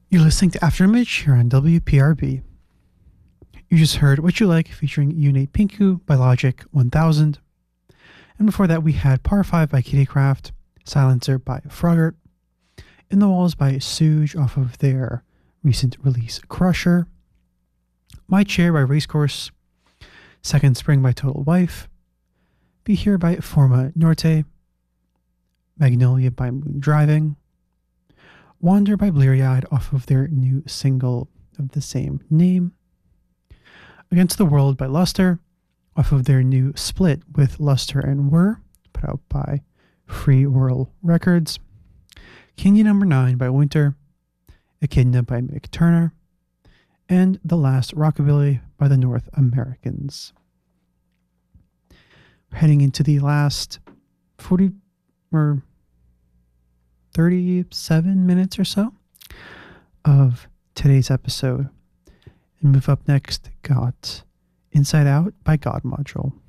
You're listening to Afterimage here on WPRB. You just heard What You Like featuring Unate Pinku by Logic 1000. And before that, we had Par 5 by Kittycraft, Silencer by Frogurt, In the Walls by Suge off of their recent release Crusher, My Chair by Racecourse, Second Spring by Total Wife, Be Here by Forma Norte, Magnolia by Moon Driving, Wander by Bleary-Eyed off of their new single of the same name, Against the World by Luster off of their new split with Luster and Whir, put out by Free Whirl Records, Kenya No. 9 by Winter, Echidna by Mick Turner, and The Last Rockabilly by the North Americans. We're heading into the last 40 or 37 minutes or so of today's episode. And move up next, got Inside Out by God Module.